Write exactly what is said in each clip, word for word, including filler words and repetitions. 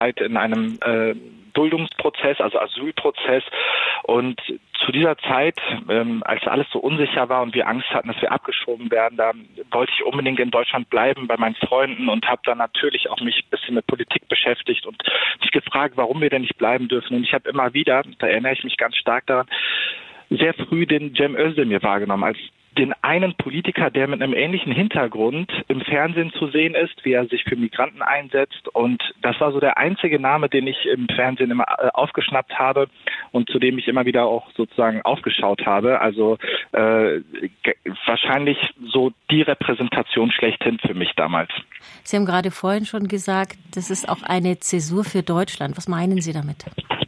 in einem äh, Duldungsprozess, also Asylprozess. Und zu dieser Zeit, ähm, als alles so unsicher war und wir Angst hatten, dass wir abgeschoben werden, da wollte ich unbedingt in Deutschland bleiben bei meinen Freunden und habe dann natürlich auch mich ein bisschen mit Politik beschäftigt und mich gefragt, warum wir denn nicht bleiben dürfen. Und ich habe immer wieder, da erinnere ich mich ganz stark daran, sehr früh den Cem Özdemir wahrgenommen als den einen Politiker, der mit einem ähnlichen Hintergrund im Fernsehen zu sehen ist, wie er sich für Migranten einsetzt. Und das war so der einzige Name, den ich im Fernsehen immer aufgeschnappt habe und zu dem ich immer wieder auch sozusagen aufgeschaut habe. Also äh, wahrscheinlich so die Repräsentation schlechthin für mich damals. Sie haben gerade vorhin schon gesagt, das ist auch eine Zäsur für Deutschland. Was meinen Sie damit?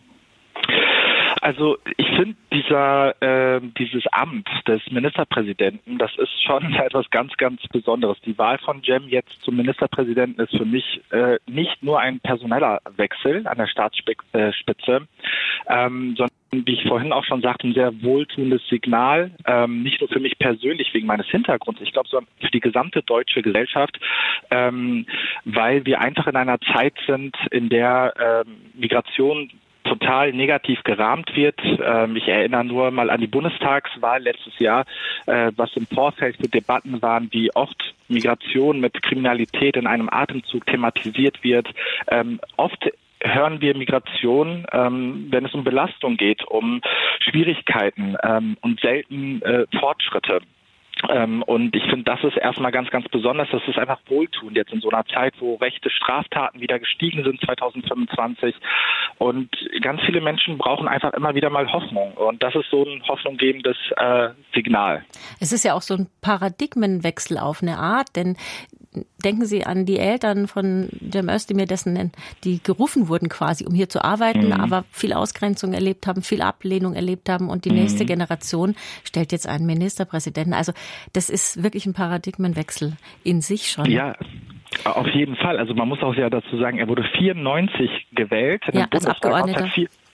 Also ich finde dieser äh, dieses Amt des Ministerpräsidenten, das ist schon etwas ganz, ganz Besonderes. Die Wahl von Cem jetzt zum Ministerpräsidenten ist für mich äh, nicht nur ein personeller Wechsel an der Staatsspitze, ähm, sondern, wie ich vorhin auch schon sagte, ein sehr wohltuendes Signal, ähm, nicht nur für mich persönlich wegen meines Hintergrunds, ich glaube, sondern für die gesamte deutsche Gesellschaft, ähm, weil wir einfach in einer Zeit sind, in der ähm, Migration total negativ gerahmt wird. Ähm, ich erinnere nur mal an die Bundestagswahl letztes Jahr, äh, was im Vorfeld für Debatten waren, wie oft Migration mit Kriminalität in einem Atemzug thematisiert wird. Ähm, oft hören wir Migration, ähm, wenn es um Belastung geht, um Schwierigkeiten ähm, und selten äh, Fortschritte. Ähm, und ich finde, das ist erstmal ganz, ganz besonders. Das ist einfach wohltuend jetzt in so einer Zeit, wo rechte Straftaten wieder gestiegen sind zwanzig fünfundzwanzig. Und ganz viele Menschen brauchen einfach immer wieder mal Hoffnung. Und das ist so ein hoffnunggebendes äh, Signal. Es ist ja auch so ein Paradigmenwechsel auf eine Art, denn denken Sie an die Eltern von Cem Özdemir, dessen die gerufen wurden quasi, um hier zu arbeiten, mhm. aber viel Ausgrenzung erlebt haben, viel Ablehnung erlebt haben und die mhm. nächste Generation stellt jetzt einen Ministerpräsidenten. Also das ist wirklich ein Paradigmenwechsel in sich schon. Ja. Auf jeden Fall. Also man muss auch ja dazu sagen, er wurde vierundneunzig gewählt. Ja, als Abgeordneter.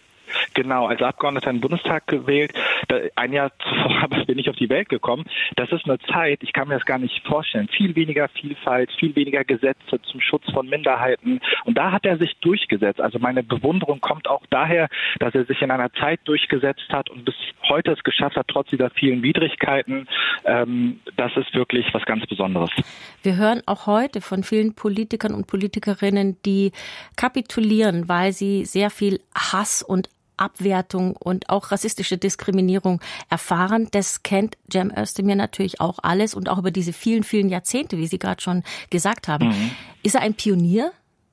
Genau, als Abgeordneter in den Bundestag gewählt. Ein Jahr zuvor bin ich auf die Welt gekommen. Das ist eine Zeit, ich kann mir das gar nicht vorstellen. Viel weniger Vielfalt, viel weniger Gesetze zum Schutz von Minderheiten. Und da hat er sich durchgesetzt. Also meine Bewunderung kommt auch daher, dass er sich in einer Zeit durchgesetzt hat und bis heute es geschafft hat, trotz dieser vielen Widrigkeiten. Ähm, das ist wirklich was ganz Besonderes. Wir hören auch heute von vielen Politikern und Politikerinnen, die kapitulieren, weil sie sehr viel Hass und Abwertung und auch rassistische Diskriminierung erfahren. Das kennt Cem Özdemir natürlich auch alles und auch über diese vielen, vielen Jahrzehnte, wie Sie gerade schon gesagt haben. Mhm. Ist er ein Pionier?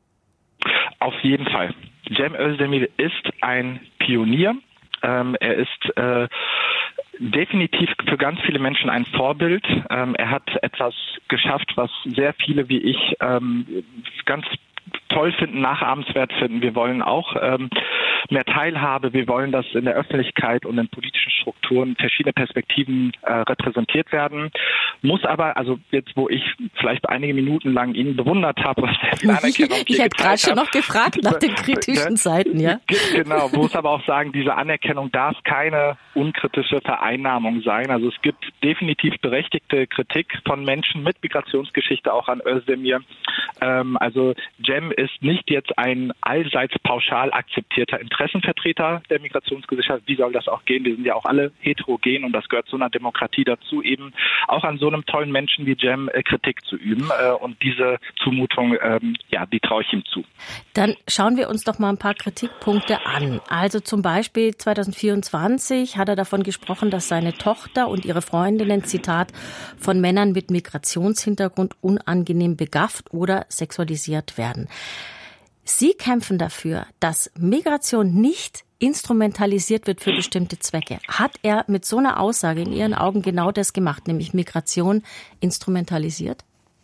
Auf jeden Fall. Cem Özdemir ist ein Pionier. Ähm, er ist äh, definitiv für ganz viele Menschen ein Vorbild. Ähm, er hat etwas geschafft, was sehr viele wie ich ähm, ganz toll finden, nachahmenswert finden. Wir wollen auch ähm, mehr Teilhabe. Wir wollen, dass in der Öffentlichkeit und in politischen Strukturen verschiedene Perspektiven äh, repräsentiert werden. Muss aber, also jetzt, wo ich vielleicht einige Minuten lang ihn bewundert habe, was der viel Anerkennung Ich hätte gerade schon noch gefragt nach den kritischen Seiten, ja? Genau, muss aber auch sagen, diese Anerkennung darf keine unkritische Vereinnahmung sein. Also es gibt definitiv berechtigte Kritik von Menschen mit Migrationsgeschichte auch an Özdemir. Ähm, also Cem ist nicht jetzt ein allseits pauschal akzeptierter Interessenvertreter der Migrationsgesellschaft. Wie soll das auch gehen? Wir sind ja auch alle heterogen und das gehört zu einer Demokratie dazu, eben auch an so einem tollen Menschen wie Cem äh, Kritik zu üben. Äh, und diese Zumutung, ähm, ja, die traue ich ihm zu. Dann schauen wir uns doch mal ein paar Kritikpunkte an. Also zum Beispiel zwanzig vierundzwanzig hat er davon gesprochen, dass seine Tochter und ihre Freundinnen, Zitat, von Männern mit Migrationshintergrund unangenehm begafft oder sexualisiert werden. Sie kämpfen dafür, dass Migration nicht instrumentalisiert wird für bestimmte Zwecke. Hat er mit so einer Aussage in Ihren Augen genau das gemacht, nämlich Migration instrumentalisiert?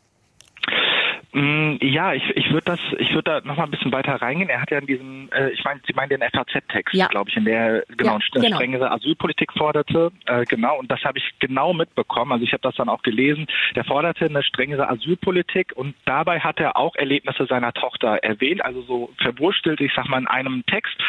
Ja, ich, ich würde das, ich würde da noch mal ein bisschen weiter reingehen. Er hat ja in diesem, äh, ich meine, Sie meinen den F A Z-Text, ja. glaube ich, in der genau, ja, eine genau. strengere Asylpolitik forderte. Äh, genau, und das habe ich genau mitbekommen. Also ich habe das dann auch gelesen. Der forderte eine strengere Asylpolitik und dabei hat er auch Erlebnisse seiner Tochter erwähnt, also so verwurstelt, ich sag mal, in einem Text.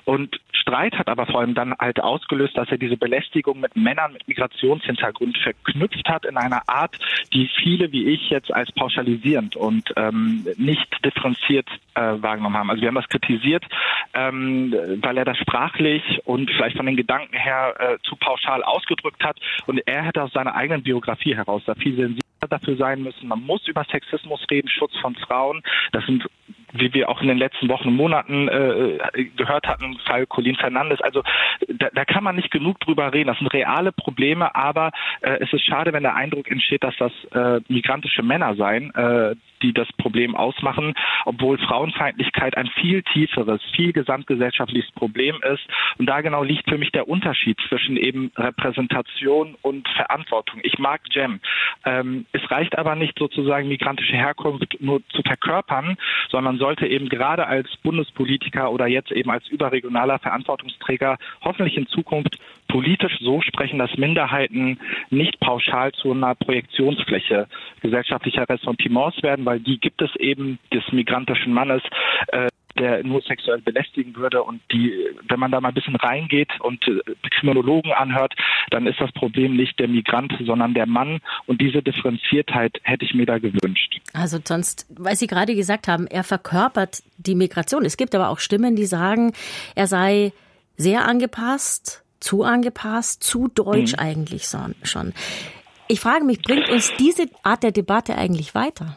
Und Streit hat aber vor allem dann halt ausgelöst, dass er diese Belästigung mit Männern mit Migrationshintergrund verknüpft hat in einer Art, die viele wie ich jetzt als pauschalisierend und ähm, nicht differenziert äh, wahrgenommen haben. Also wir haben das kritisiert, ähm, weil er das sprachlich und vielleicht von den Gedanken her äh, zu pauschal ausgedrückt hat. Und er hätte aus seiner eigenen Biografie heraus da viel sensibler dafür sein müssen. Man muss über Sexismus reden, Schutz von Frauen. Das sind, wie wir auch in den letzten Wochen und Monaten äh, gehört hatten, Fall Colin Fernandes. Also da, da kann man nicht genug drüber reden. Das sind reale Probleme, aber äh, es ist schade, wenn der Eindruck entsteht, dass das äh, migrantische Männer seien, äh, die das Problem ausmachen, obwohl Frauenfeindlichkeit ein viel tieferes, viel gesamtgesellschaftliches Problem ist. Und da genau liegt für mich der Unterschied zwischen eben Repräsentation und Verantwortung. Ich mag Cem. Ähm, es reicht aber nicht sozusagen migrantische Herkunft nur zu verkörpern, sondern man sollte eben gerade als Bundespolitiker oder jetzt eben als überregionaler Verantwortungsträger hoffentlich in Zukunft politisch so sprechen, dass Minderheiten nicht pauschal zu einer Projektionsfläche gesellschaftlicher Ressentiments werden, weil die gibt es eben des migrantischen Mannes, äh, der nur sexuell belästigen würde. Und die, wenn man da mal ein bisschen reingeht und äh, Kriminologen anhört, dann ist das Problem nicht der Migrant, sondern der Mann. Und diese Differenziertheit hätte ich mir da gewünscht. Also sonst, weil Sie gerade gesagt haben, er verkörpert die Migration. Es gibt aber auch Stimmen, die sagen, er sei sehr angepasst, zu angepasst, zu deutsch mhm. eigentlich schon. Ich frage mich, bringt uns diese Art der Debatte eigentlich weiter?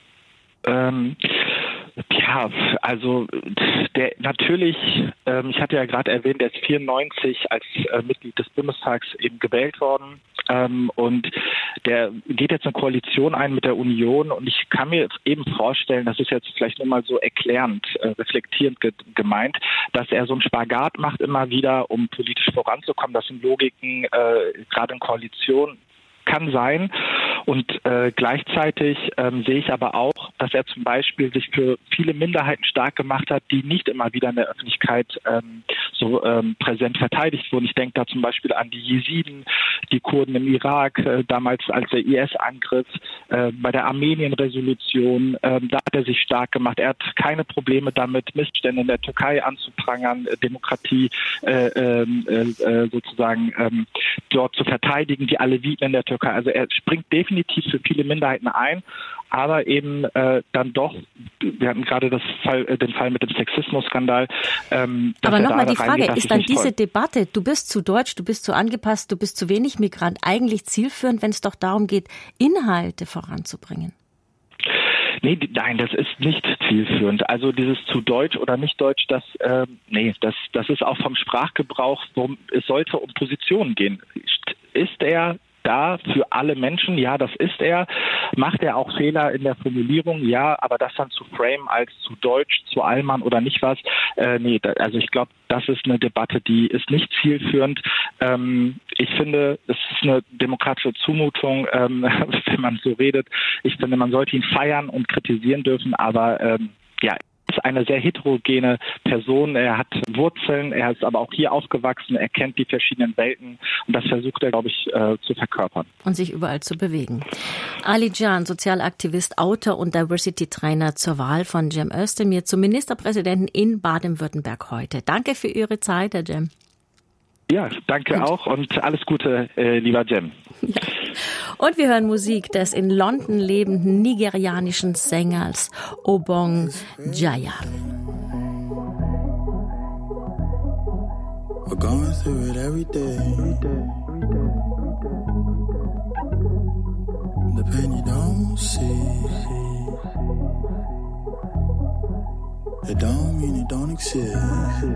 Ähm, ja, also der natürlich, ähm, ich hatte ja gerade erwähnt, der ist vierundneunzig als äh, Mitglied des Bundestags eben gewählt worden. Ähm, und der geht jetzt eine Koalition ein mit der Union und ich kann mir eben vorstellen, das ist jetzt vielleicht nur mal so erklärend, äh, reflektierend ge- gemeint, dass er so einen Spagat macht immer wieder, um politisch voranzukommen. Das sind Logiken, äh, gerade in Koalition, kann sein. Und äh, gleichzeitig ähm, sehe ich aber auch, dass er zum Beispiel sich für viele Minderheiten stark gemacht hat, die nicht immer wieder in der Öffentlichkeit ähm, so ähm, präsent verteidigt wurden. Ich denke da zum Beispiel an die Jesiden, die Kurden im Irak, äh, damals als der I S-Angriff, äh, bei der Armenien-Resolution, äh, da hat er sich stark gemacht. Er hat keine Probleme damit, Missstände in der Türkei anzuprangern, äh, Demokratie äh, äh, sozusagen äh, dort zu verteidigen, die Aleviten in der Türkei. Also er springt definitiv für viele Minderheiten ein, aber eben äh, dann doch, wir hatten gerade das Fall, äh, den Fall mit dem Sexismus-Skandal. Ähm, aber nochmal die Frage, reingeht, ist dann diese toll. Debatte, du bist zu deutsch, du bist zu angepasst, du bist zu wenig Migrant, eigentlich zielführend, wenn es doch darum geht, Inhalte voranzubringen? Nee, nein, das ist nicht zielführend. Also dieses zu deutsch oder nicht deutsch, das, äh, nee, das, das ist auch vom Sprachgebrauch, worum, es sollte um Positionen gehen. Ist er da für alle Menschen? Ja, das ist er. Macht er auch Fehler in der Formulierung? Ja, aber das dann zu frame als zu deutsch, zu Allmann oder nicht was? Äh, nee, da, also ich glaube, das ist eine Debatte, die ist nicht zielführend. Ähm, ich finde, es ist eine demokratische Zumutung, ähm, wenn man so redet. Ich finde, man sollte ihn feiern und kritisieren dürfen, aber ähm, ja, ist eine sehr heterogene Person. Er hat Wurzeln, er ist aber auch hier aufgewachsen, er kennt die verschiedenen Welten und das versucht er, glaube ich, äh, zu verkörpern. Und sich überall zu bewegen. Ali Can, Sozialaktivist, Autor und Diversity-Trainer zur Wahl von Cem Özdemir zum Ministerpräsidenten in Baden-Württemberg heute. Danke für Ihre Zeit, Herr Cem. Ja, danke und auch und alles Gute, äh, lieber Cem. Ja. Und wir hören Musik des in London lebenden nigerianischen Sängers Obong Jaya. We're going through it every day. The pain you don't see. It don't mean it don't exist.